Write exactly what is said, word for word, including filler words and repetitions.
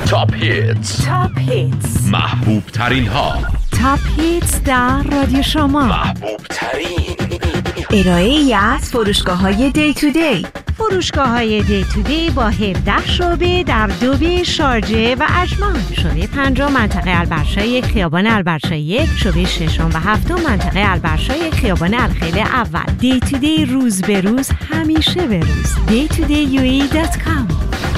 تاپ هیتز تاپ هیتز محبوب ترین ها. تاپ هیتز در رادیو شما. محبوب ترین ارائه ای از فروشگاه های دی تو دی. فروشگاه های دی تو دی با هفده شعبه در دوبه، شارجه و اجمان. شعبه پنجم منطقه البرشای خیابان البرشای یک، شعبه ششم و هفتم منطقه البرشای خیابان الخیل اول. دی تو دی روز به روز، همیشه به روز. دی تو دی یو ای دات کام.